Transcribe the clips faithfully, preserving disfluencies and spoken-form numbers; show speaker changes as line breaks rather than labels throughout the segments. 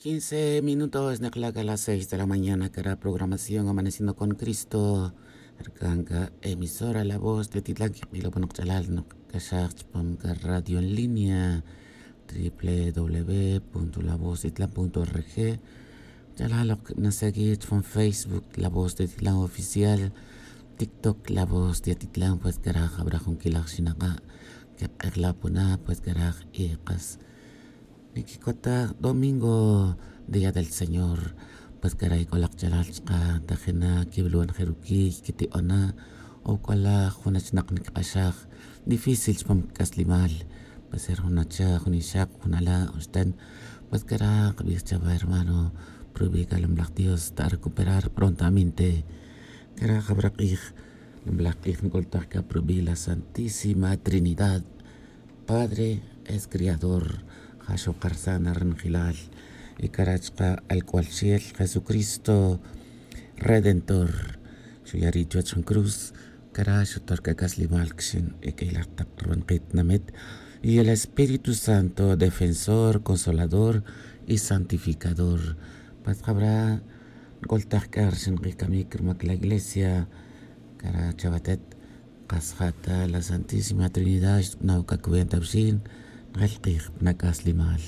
quince minutos, Neclaca a las seis de la mañana, que era programación Amaneciendo con Cristo. Arcanga, emisora La Voz de Titlán, Milo Ponochalal, no Cachach, Pomca Radio en línea, w w w punto la voz de titlán punto org. Jalalok, Nasagit, von Facebook, La Voz de Titlán Oficial, TikTok, La Voz de Titlán, pues Garaj, Abraham Kilak Shinaka, que Erlapuna, pues Garaj, Iqas. Nikikota, domingo, Día del Señor, pues caray, kolak jalalchka, tajena, kibluan jeruki, kiti ona, o kola, junachnak nikashak, difícil pam kaslimal, pues era hunacha, hunishak, hunala, usted, pues caray, chava hermano, probiga lemblak Dios, a recuperar prontamente, caray, habrakij, lemblak koltaka, probi la Santísima Trinidad, Padre es Criador, Hasho Karsana Rengilal, y Karachka al cual Jesucristo Redentor, Shuyaricho Chon Cruz, Karasho Torka Kaslimalkshin, y Kailatak Namet, y el Espíritu Santo, Defensor, Consolador y Santificador. Paz Habra, Goltak Karshin, Rikamik, la Iglesia, Karachabatet, Kasjata, la Santísima Trinidad, Nauka Kubentabshin, Galqih Nakaslimal.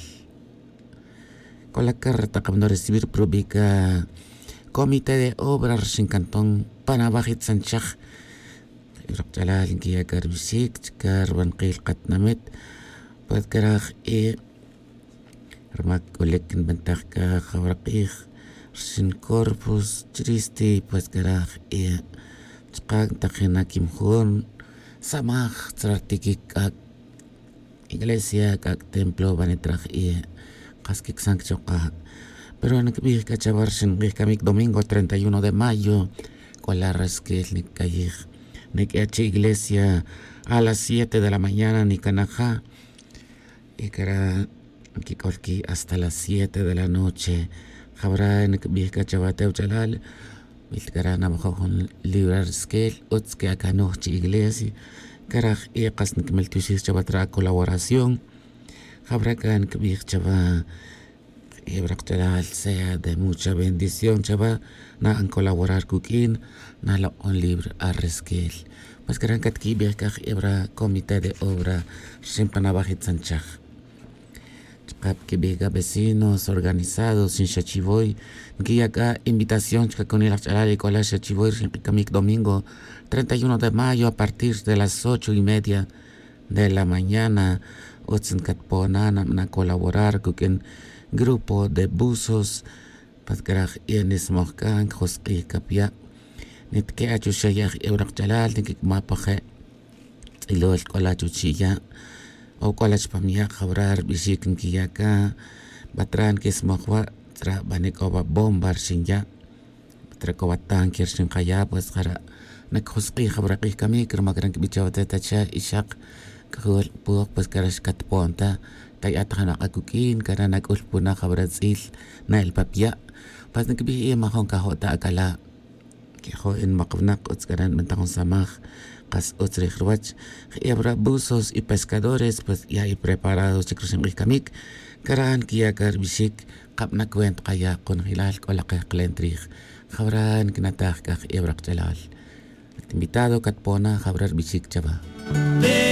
Con la carta que vamos a recibir pública Comité de Obras sin Cantón Panabajit Sanchach Iraqjalal Inkia Karbisik Karbanqil Qatnamet Padkaraj E Ramak Olekin Bentajka Jabraqih Sin Corpus Tristi Padkaraj E Chqaq Tajena Kimjun Samaj Tratikik Iglesia Kak Templo Banetraj E Kaskik Sanchoka. Pero en el que chavarsen kamik domingo treinta y uno de mayo, con la rasquel ni cayej, ni que iglesia a las siete de la mañana ni canaja, y que era kikolki hasta las siete de la noche. Habrá en el que chavateu chalal, milkara namajon librar skel, uts que acá noche iglesia, caraj y kasnik meltusis chavatra colaboración. Habrá que en que chava y sea de mucha bendición, chava, na en colaborar con na la un libro a resquel. Pues gran katki kaj ebra comité de obra siempre na bajit sanchaj. Chap que biga vecinos organizados sin chachivoy, que acá invitación que con el achalal y con la chachivoy kamik domingo treinta y uno de mayo a partir de las ocho y media de la mañana. Otsen katpona na colaborar con el grupo de buzos patgraj ienis mohkan josqi kapia nitke achu shayaj eurak jalal nikik mapaje ilo el kolachu chiya o kolach pamia khabrar bisikin kiyaka batran kis mohwa tra banikoba bombar shinya tra kowatan kirshin khaya pues khara nak josqi khabraqi kami kirmakran kibichawata tacha ishaq kahul puak pas karash katponta kay atana kakukin karena nagul puna kabratsil na el papya pas nagbi iya mahong kahota akala kiho in makabnak uts karan mentahong samaj kas uts rehrwach iabra buzos y pescadores pues ya y preparados chikrusin kamik karan kia karbisik kapna kwent kaya kun hilal kolakah klentrich khabran kinatak kah iabra jalal invitado katpona khabrar bisik chaba